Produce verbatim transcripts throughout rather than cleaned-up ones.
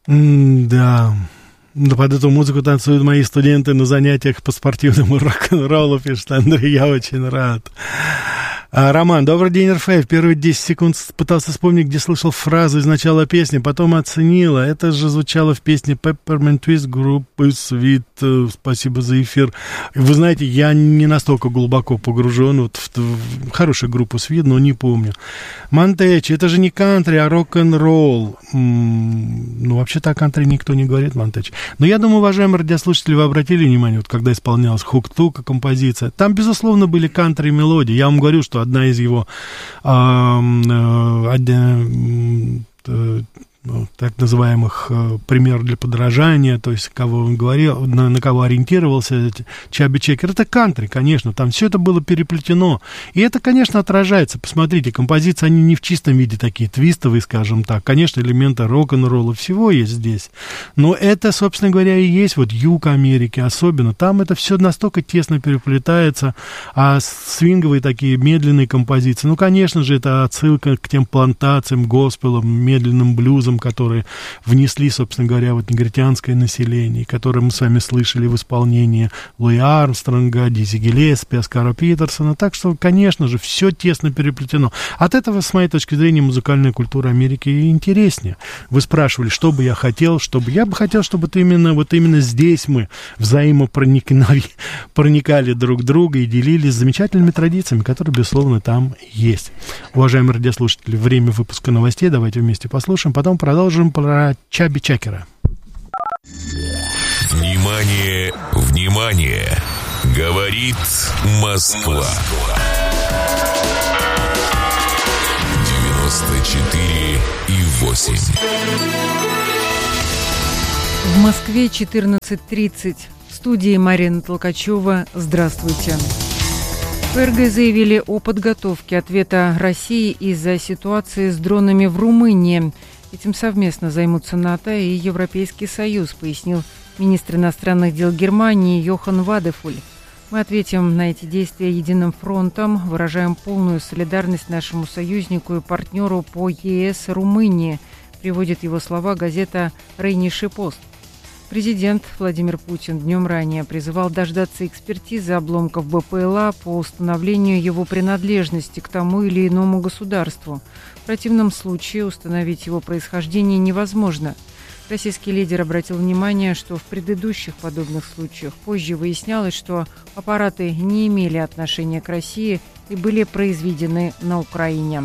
Да. Да, под эту музыку танцуют мои студенты на занятиях по спортивному рок-н-роллу, пишет Андрей, я очень рад. А, Роман, добрый день, эр эф. В первые десять секунд пытался вспомнить, где слышал фразу из начала песни, потом оценила. Это же звучало в песне Peppermint Twist группы Sweet. Спасибо за эфир. Вы знаете, я не настолько глубоко погружен вот в, в хорошую группу Sweet, но не помню. Монтечи, это же не кантри, а рок-н-ролл. М-м, ну, вообще-то о кантри никто не говорит, Монтечи. Но я думаю, уважаемые радиослушатели, вы обратили внимание, вот когда исполнялась Хук-Тука композиция, там, безусловно, были кантри-мелодии. Я вам говорю, что одна из его э, э, э, ну, так называемых э, примеров для подражания, то есть кого он говорил, на, на кого ориентировался Чаби Чекер, это кантри, конечно, там все это было переплетено, и это, конечно, отражается. Посмотрите, композиции, они не в чистом виде такие твистовые, скажем так, конечно, элементы рок-н-ролла, всего есть здесь, но это, собственно говоря, и есть вот юг Америки особенно, там это все настолько тесно переплетается, а свинговые такие медленные композиции, ну, конечно же, это отсылка к тем плантациям, госпелам, медленным блюзам, которые внесли, собственно говоря, вот негритянское население, которое мы с вами слышали в исполнении Луи Армстронга, Дизи Гиллеспи, Оскара Питерсона. Так что, конечно же, все тесно переплетено. От этого, с моей точки зрения, музыкальная культура Америки интереснее. Вы спрашивали, что бы я хотел, чтобы... Я бы хотел, чтобы вот именно, вот именно здесь мы взаимопроникали проникали друг друга и делились замечательными традициями, которые, безусловно, там есть. Уважаемые радиослушатели, время выпуска новостей. Давайте вместе послушаем. Потом продолжим про Чаби Чекера. Внимание, внимание! Говорит Москва. девяносто четыре и восемь. В Москве четырнадцать тридцать. В студии Марина Толкачева. Здравствуйте. ФРГ заявили о подготовке ответа России из-за ситуации с дронами в Румынии. Этим совместно займутся НАТО и Европейский Союз, пояснил министр иностранных дел Германии Йохан Вадефуль. Мы ответим на эти действия единым фронтом, выражаем полную солидарность нашему союзнику и партнеру по ЕС Румынии, приводит его слова газета «Рейниши Пост». Президент Владимир Путин днем ранее призывал дождаться экспертизы обломков БПЛА по установлению его принадлежности к тому или иному государству. В противном случае установить его происхождение невозможно. Российский лидер обратил внимание, что в предыдущих подобных случаях позже выяснялось, что аппараты не имели отношения к России и были произведены на Украине.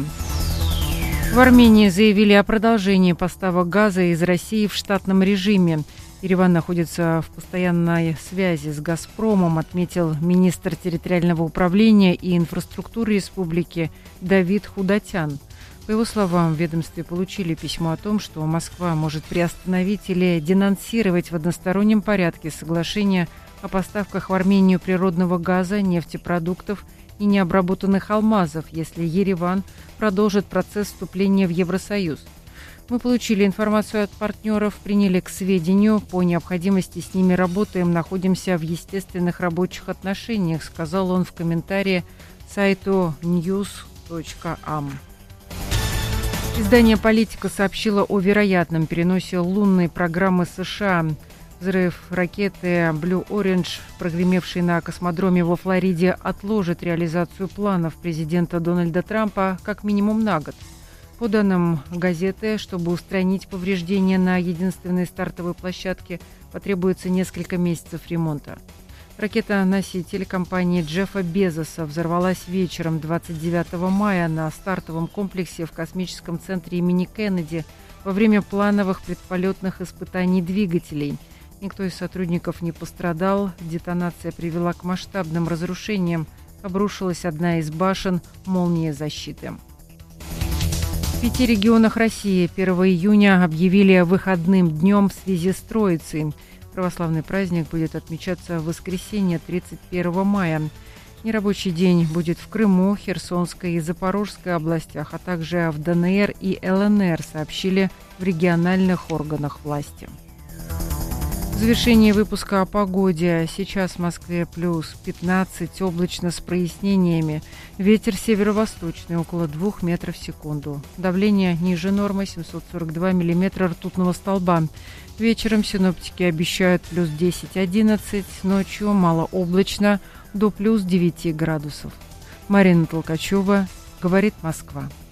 В Армении заявили о продолжении поставок газа из России в штатном режиме. Ереван находится в постоянной связи с «Газпромом», отметил министр территориального управления и инфраструктуры республики Давид Худатян. По его словам, в ведомстве получили письмо о том, что Москва может приостановить или денонсировать в одностороннем порядке соглашение о поставках в Армению природного газа, нефтепродуктов и необработанных алмазов, если Ереван продолжит процесс вступления в Евросоюз. Мы получили информацию от партнеров, приняли к сведению, по необходимости с ними работаем, находимся в естественных рабочих отношениях, сказал он в комментарии сайту ньюс точка ам. Издание «Политика» сообщило о вероятном переносе лунной программы США. Взрыв ракеты Blue Orange, прогремевшей на космодроме во Флориде, отложит реализацию планов президента Дональда Трампа как минимум на год. По данным газеты, чтобы устранить повреждения на единственной стартовой площадке, потребуется несколько месяцев ремонта. Ракета-носитель компании Джеффа Безоса взорвалась вечером двадцать девятого мая на стартовом комплексе в космическом центре имени Кеннеди во время плановых предполетных испытаний двигателей. Никто из сотрудников не пострадал. Детонация привела к масштабным разрушениям. Обрушилась одна из башен молнии защиты. В пяти регионах России первого июня объявили выходным днем в связи с Троицей. Православный праздник будет отмечаться в воскресенье тридцать первого мая. Нерабочий день будет в Крыму, Херсонской и Запорожской областях, а также в ДНР и ЛНР, сообщили в региональных органах власти. В завершении выпуска о погоде. Сейчас в Москве плюс пятнадцать, облачно с прояснениями. Ветер северо-восточный, около двух метров в секунду. Давление ниже нормы, семьсот сорок два миллиметра ртутного столба. Вечером синоптики обещают плюс десять-одиннадцать, ночью малооблачно до плюс девяти градусов. Марина Толкачева, говорит Москва.